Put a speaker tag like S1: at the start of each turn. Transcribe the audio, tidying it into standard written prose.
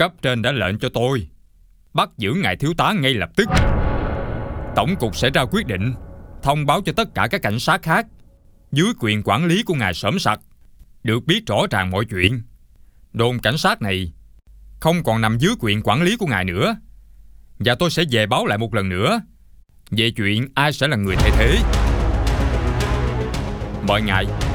S1: Cấp trên đã lệnh cho tôi bắt giữ ngài thiếu tá ngay lập tức. Tổng cục sẽ ra quyết định thông báo cho tất cả các cảnh sát khác dưới quyền quản lý của ngài Xổm Sặc được biết rõ ràng mọi chuyện. Đồn cảnh sát này không còn nằm dưới quyền quản lý của ngài nữa. Và tôi sẽ về báo lại một lần nữa về chuyện ai sẽ là người thay thế. Mời ngài.